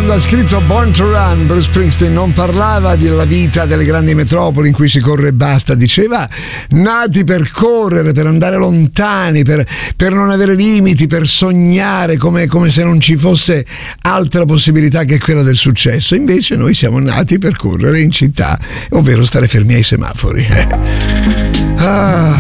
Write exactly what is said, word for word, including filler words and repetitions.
quando ha scritto Born to Run, Bruce Springsteen non parlava della vita delle grandi metropoli in cui si corre e basta, diceva nati per correre, per andare lontani, per, per non avere limiti, per sognare come, come se non ci fosse altra possibilità che quella del successo. Invece noi siamo nati per correre in città, ovvero stare fermi ai semafori. Ah,